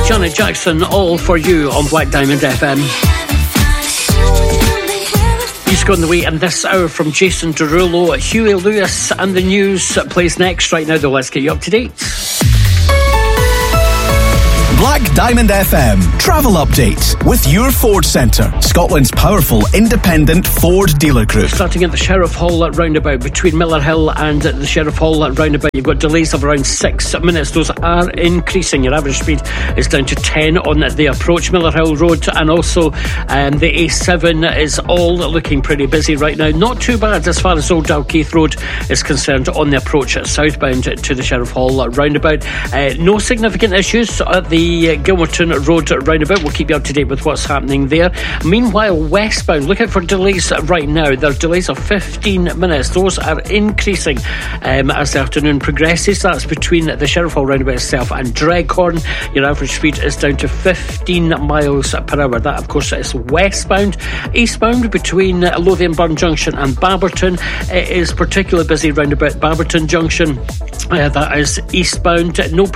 Janet Jackson, All For You on Black Diamond FM. Music on the way in this hour from Jason Derulo. Huey Lewis and the News plays next. Right now though, let's get you up to date. Black Diamond FM travel update with your Ford Centre, Scotland's powerful independent Ford dealer group. Starting at the Sheriff Hall roundabout between Miller Hill and the Sheriff Hall roundabout, you've got delays of around 6 minutes. Those are increasing. Your average speed is down to 10 on the approach Miller Hill Road, and also the A7 is all looking pretty busy right now. Not too bad as far as Old Dalkeith Road is concerned on the approach southbound to the Sheriff Hall roundabout. No significant issues at the Gilmerton Road roundabout. We'll keep you up to date with what's happening there. Meanwhile, westbound, look out for delays right now. There are delays of 15 minutes. Those are increasing as the afternoon progresses. That's between the Sheriff Hall roundabout itself and Dreghorn. Your average speed is down to 15 miles per hour. That, of course, is westbound. Eastbound, between Lothian Burn Junction and Babberton, it is particularly busy round about Babberton Junction. That is eastbound. No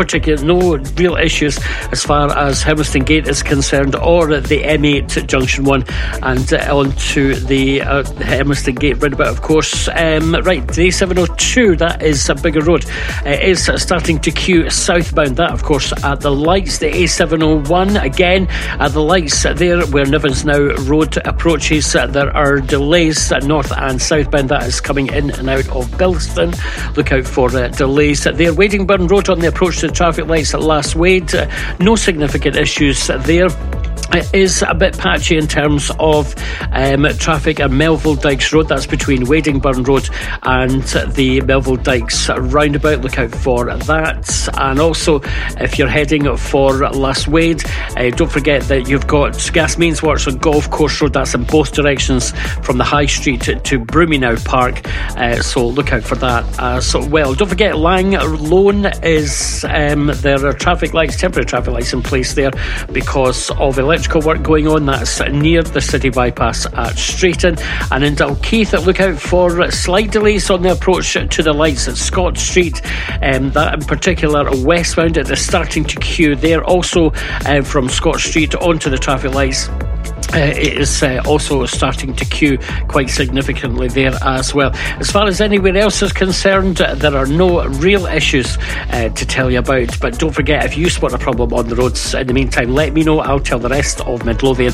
real issues as far as Hermiston Gate is concerned, or the M8 Junction 1 and on to the Hermiston Gate roundabout, of course. Right, the A702, that is a bigger road, is starting to queue southbound. That, of course, at the lights. The A701, again, at the lights there where Nivens Road approaches. There are delays north and southbound. That is coming in and out of Bilston. Look out for delays there. Wadingburn Road on the approach to the traffic lights at Last Wade. No significant issues there. It is a bit patchy in terms of traffic at Melville Dykes Road. That's between Wadingburn Road and the Melville Dykes roundabout. Look out for that. And also, if you're heading for Last Wade, don't forget that you've got gas mains works on Golf Course Road. That's in both directions from the High Street to Broomienow Park. So look out for that as well. Don't forget Lang Lone is there are traffic lights, temporary traffic lights in place there because of electrical work going on. That's near the city bypass at Strayton. And in Dalkeith, look out for slight delays on the approach to the lights at Scott Street. That in particular westbound, it is starting to queue there. Also from Scott Street onto the traffic lights, it is also starting to queue quite significantly there as well. As far as anywhere else is concerned, there are no real issues to tell you about. But don't forget, if you spot a problem on the roads in the meantime, let me know. I'll tell the rest of Midlothian.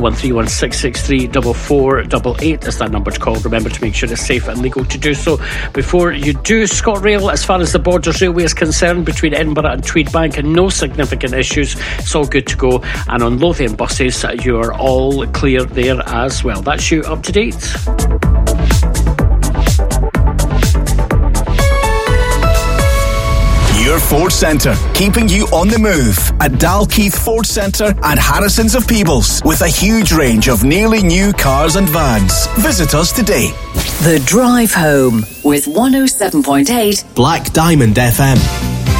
01316634488 is that number to call. Remember to make sure it's safe and legal to do so before you do. ScotRail, as far as the Borders Railway is concerned, between Edinburgh and Tweedbank, and no significant issues. It's all good to go. And on Lothian buses, you're all clear there as well. That's you up to date. Your Ford Centre, keeping you on the move at Dalkeith Ford Centre and Harrison's of Peebles, with a huge range of nearly new cars and vans. Visit us today. The Drive Home with 107.8 Black Diamond FM.